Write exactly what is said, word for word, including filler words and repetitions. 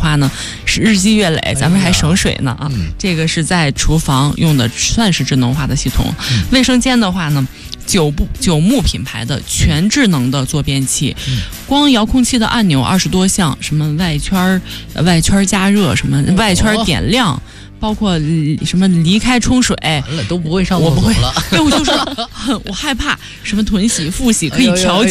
话呢，是日积月累，咱们还省水呢啊。 嗯、 这个是在厨房用的，算是智能化的系统。嗯、卫生间的话呢，九部九牧品牌的全智能的坐便器， 嗯、 光遥控器的按钮二十多项，什么外圈外圈加热，什么外圈点亮。哦，包括什么离开冲水， 完了都不会上厕所了。 对，我就说我害怕什么臀洗、腹洗可以调节。